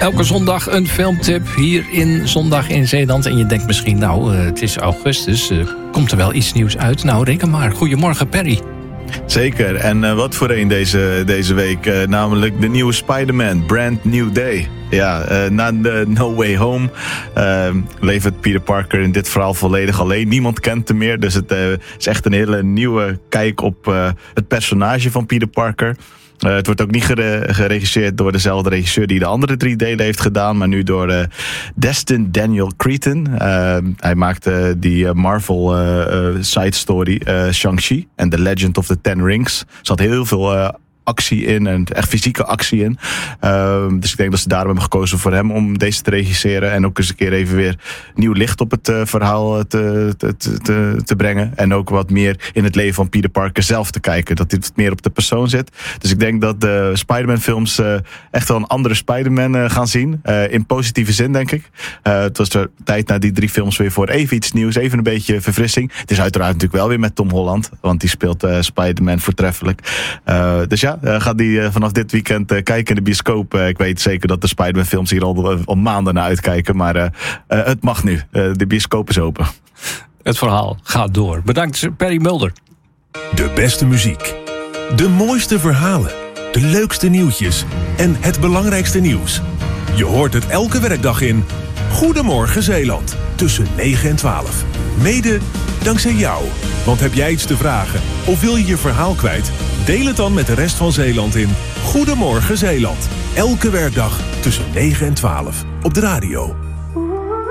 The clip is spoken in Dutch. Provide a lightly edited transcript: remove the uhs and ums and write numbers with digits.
Elke zondag een filmtip hier in Zondag in Zeeland. En je denkt misschien, het is augustus, komt er wel iets nieuws uit? Nou, reken maar. Goedemorgen, Perry. Zeker, en wat voor een deze week. Namelijk de nieuwe Spider-Man, Brand New Day. Ja, na de No Way Home levert Peter Parker in dit verhaal volledig alleen. Niemand kent hem meer, dus het is echt een hele nieuwe kijk op het personage van Peter Parker. Het wordt ook niet geregisseerd door dezelfde regisseur die de andere 3 delen heeft gedaan, maar nu door Destin Daniel Cretton. Hij maakte die Marvel side story Shang-Chi en The Legend of the Ten Rings. Er zat heel veel actie in en echt fysieke actie in. Dus ik denk dat ze daarom hebben gekozen voor hem om deze te regisseren en ook eens een keer even weer nieuw licht op het verhaal te brengen. En ook wat meer in het leven van Peter Parker zelf te kijken. Dat dit meer op de persoon zit. Dus ik denk dat de Spider-Man films echt wel een andere Spider-Man gaan zien. In positieve zin, denk ik. Het was de tijd na die 3 films weer voor even iets nieuws. Even een beetje verfrissing. Het is uiteraard natuurlijk wel weer met Tom Holland. Want die speelt Spider-Man voortreffelijk. Dus ja, gaat die vanaf dit weekend kijken in de bioscoop. Ik weet zeker dat de Spider-Man films hier al maanden naar uitkijken. Maar het mag nu. De bioscoop is open. Het verhaal gaat door. Bedankt, Perry Mulder. De beste muziek. De mooiste verhalen. De leukste nieuwtjes. En het belangrijkste nieuws. Je hoort het elke werkdag in Goedemorgen Zeeland. Tussen 9 en 12. Mede dankzij jou. Want heb jij iets te vragen of wil je je verhaal kwijt? Deel het dan met de rest van Zeeland in Goedemorgen Zeeland. Elke werkdag tussen 9 en 12 op de radio.